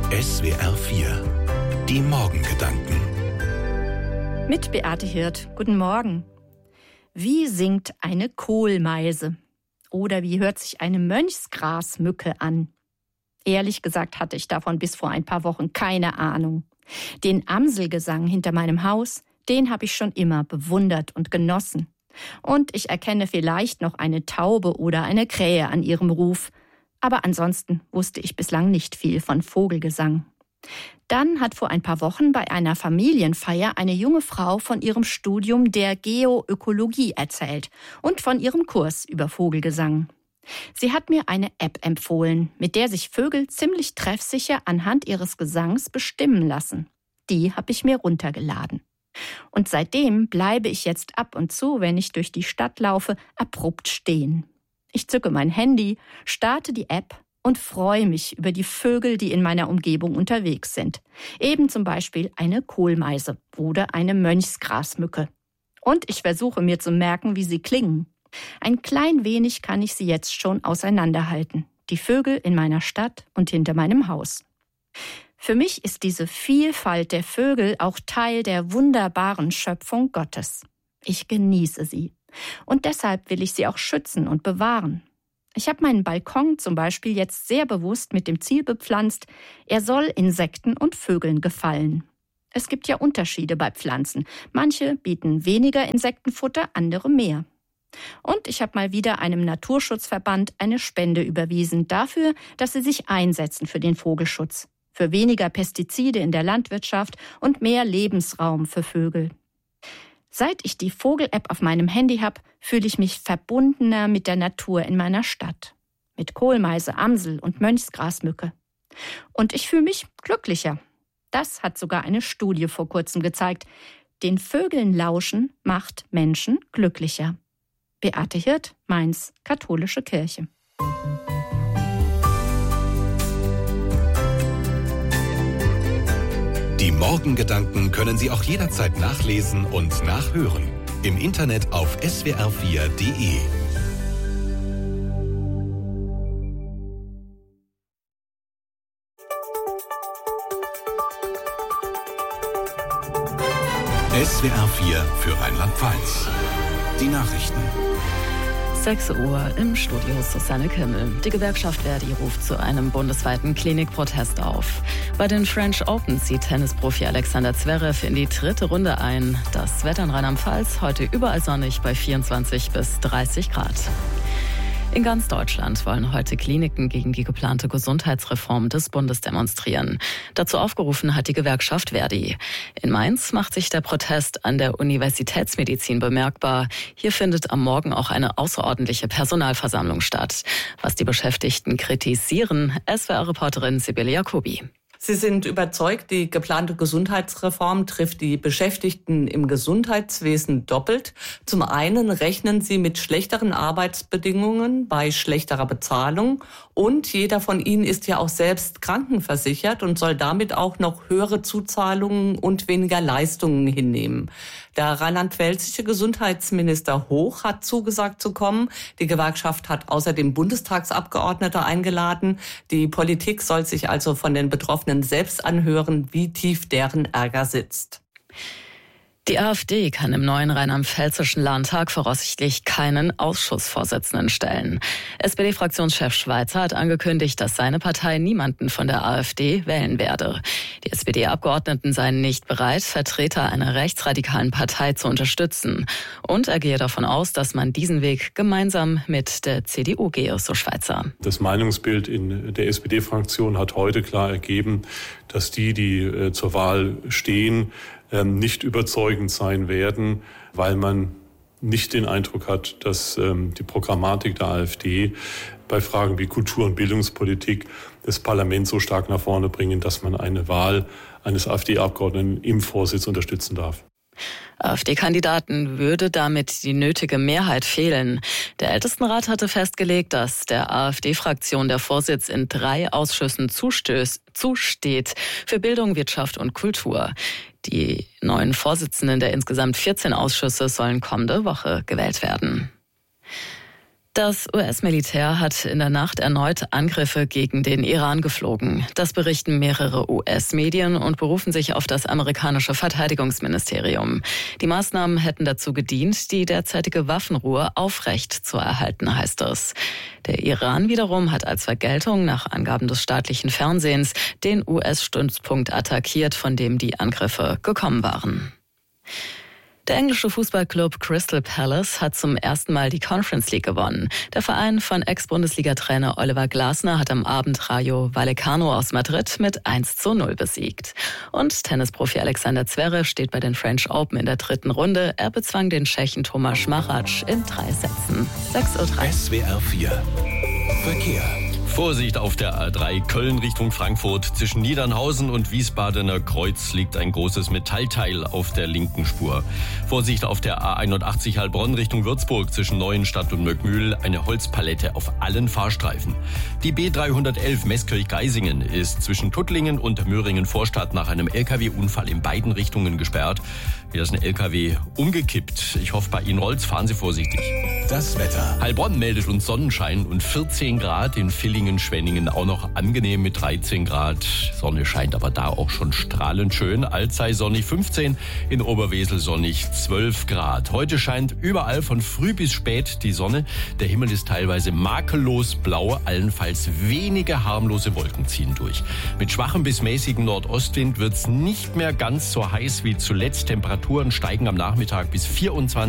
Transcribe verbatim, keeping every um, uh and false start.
S W R vier. Die Morgengedanken. Mit Beate Hirt. Guten Morgen. Wie singt eine Kohlmeise? Oder wie hört sich eine Mönchsgrasmücke an? Ehrlich gesagt hatte ich davon bis vor ein paar Wochen keine Ahnung. Den Amselgesang hinter meinem Haus, den habe ich schon immer bewundert und genossen. Und ich erkenne vielleicht noch eine Taube oder eine Krähe an ihrem Ruf. Aber ansonsten wusste ich bislang nicht viel von Vogelgesang. Dann hat vor ein paar Wochen bei einer Familienfeier eine junge Frau von ihrem Studium der Geoökologie erzählt und von ihrem Kurs über Vogelgesang. Sie hat mir eine App empfohlen, mit der sich Vögel ziemlich treffsicher anhand ihres Gesangs bestimmen lassen. Die habe ich mir runtergeladen. Und seitdem bleibe ich jetzt ab und zu, wenn ich durch die Stadt laufe, abrupt stehen. Ich zücke mein Handy, starte die App und freue mich über die Vögel, die in meiner Umgebung unterwegs sind. Eben zum Beispiel eine Kohlmeise oder eine Mönchsgrasmücke. Und ich versuche mir zu merken, wie sie klingen. Ein klein wenig kann ich sie jetzt schon auseinanderhalten. Die Vögel in meiner Stadt und hinter meinem Haus. Für mich ist diese Vielfalt der Vögel auch Teil der wunderbaren Schöpfung Gottes. Ich genieße sie. Und deshalb will ich sie auch schützen und bewahren. Ich habe meinen Balkon zum Beispiel jetzt sehr bewusst mit dem Ziel bepflanzt, er soll Insekten und Vögeln gefallen. Es gibt ja Unterschiede bei Pflanzen. Manche bieten weniger Insektenfutter, andere mehr. Und ich habe mal wieder einem Naturschutzverband eine Spende überwiesen dafür, dass sie sich einsetzen für den Vogelschutz, für weniger Pestizide in der Landwirtschaft und mehr Lebensraum für Vögel. Seit ich die Vogel-App auf meinem Handy habe, fühle ich mich verbundener mit der Natur in meiner Stadt. Mit Kohlmeise, Amsel und Mönchsgrasmücke. Und ich fühle mich glücklicher. Das hat sogar eine Studie vor kurzem gezeigt. Den Vögeln lauschen macht Menschen glücklicher. Beate Hirt, Mainz, Katholische Kirche. Die Morgengedanken können Sie auch jederzeit nachlesen und nachhören. Im Internet auf S W R vier Punkt de. S W R vier für Rheinland-Pfalz. Die Nachrichten. sechs Uhr im Studio Susanne Kimmel. Die Gewerkschaft Verdi ruft zu einem bundesweiten Klinikprotest auf. Bei den French Open zieht Tennisprofi Alexander Zverev in die dritte Runde ein. Das Wetter in Rheinland-Pfalz heute überall sonnig bei vierundzwanzig bis dreißig Grad. In ganz Deutschland wollen heute Kliniken gegen die geplante Gesundheitsreform des Bundes demonstrieren. Dazu aufgerufen hat die Gewerkschaft Verdi. In Mainz macht sich der Protest an der Universitätsmedizin bemerkbar. Hier findet am Morgen auch eine außerordentliche Personalversammlung statt. Was die Beschäftigten kritisieren, S W R-Reporterin Sibylle Jacobi. Sie sind überzeugt, die geplante Gesundheitsreform trifft die Beschäftigten im Gesundheitswesen doppelt. Zum einen rechnen sie mit schlechteren Arbeitsbedingungen bei schlechterer Bezahlung und jeder von ihnen ist ja auch selbst krankenversichert und soll damit auch noch höhere Zuzahlungen und weniger Leistungen hinnehmen. Der rheinland-pfälzische Gesundheitsminister Hoch hat zugesagt zu kommen. Die Gewerkschaft hat außerdem Bundestagsabgeordnete eingeladen. Die Politik soll sich also von den Betroffenen selbst anhören, wie tief deren Ärger sitzt. Die AfD kann im neuen Rheinland-Pfälzischen Landtag voraussichtlich keinen Ausschussvorsitzenden stellen. S P D-Fraktionschef Schweizer hat angekündigt, dass seine Partei niemanden von der AfD wählen werde. Die S P D-Abgeordneten seien nicht bereit, Vertreter einer rechtsradikalen Partei zu unterstützen. Und er gehe davon aus, dass man diesen Weg gemeinsam mit der C D U gehe, so Schweizer. Das Meinungsbild in der S P D-Fraktion hat heute klar ergeben, dass die, die äh, zur Wahl stehen, ähm, nicht überzeugend sein werden, weil man nicht den Eindruck hat, dass ähm, die Programmatik der AfD bei Fragen wie Kultur- und Bildungspolitik das Parlament so stark nach vorne bringen, dass man eine Wahl eines AfD-Abgeordneten im Vorsitz unterstützen darf. AfD-Kandidaten würde damit die nötige Mehrheit fehlen. Der Ältestenrat hatte festgelegt, dass der AfD-Fraktion der Vorsitz in drei Ausschüssen zustöß, zusteht für Bildung, Wirtschaft und Kultur. Die neuen Vorsitzenden der insgesamt vierzehn Ausschüsse sollen kommende Woche gewählt werden. Das U S-Militär hat in der Nacht erneut Angriffe gegen den Iran geflogen. Das berichten mehrere U S-Medien und berufen sich auf das amerikanische Verteidigungsministerium. Die Maßnahmen hätten dazu gedient, die derzeitige Waffenruhe aufrecht zu erhalten, heißt es. Der Iran wiederum hat als Vergeltung nach Angaben des staatlichen Fernsehens den U S-Stützpunkt attackiert, von dem die Angriffe gekommen waren. Der englische Fußballclub Crystal Palace hat zum ersten Mal die Conference League gewonnen. Der Verein von Ex-Bundesliga-Trainer Oliver Glasner hat am Abend Rayo Vallecano aus Madrid mit eins zu null besiegt. Und Tennisprofi Alexander Zverev steht bei den French Open in der dritten Runde. Er bezwang den Tschechen Tomáš Machač in drei Sätzen. sechs Uhr drei. S W R vier Verkehr. Vorsicht auf der A drei Köln Richtung Frankfurt. Zwischen Niedernhausen und Wiesbadener Kreuz liegt ein großes Metallteil auf der linken Spur. Vorsicht auf der A einundachtzig Heilbronn Richtung Würzburg. Zwischen Neuenstadt und Möckmühl eine Holzpalette auf allen Fahrstreifen. Die B dreihundertelf Meßkirch-Geisingen ist zwischen Tuttlingen und Möhringen-Vorstadt nach einem L K W-Unfall in beiden Richtungen gesperrt. Hier ist ein L K W umgekippt. Ich hoffe, bei Ihnen rollt's. Fahren Sie vorsichtig. Das Wetter. Heilbronn meldet uns Sonnenschein und vierzehn Grad. In Villingen, Schwenningen auch noch angenehm mit dreizehn Grad. Sonne scheint aber da auch schon strahlend schön. Alzey sonnig fünfzehn, in Oberwesel sonnig zwölf Grad. Heute scheint überall von früh bis spät die Sonne. Der Himmel ist teilweise makellos blau. Allenfalls wenige harmlose Wolken ziehen durch. Mit schwachem bis mäßigem Nordostwind wird's nicht mehr ganz so heiß wie zuletzt. Temperaturen steigen am Nachmittag bis vierundzwanzig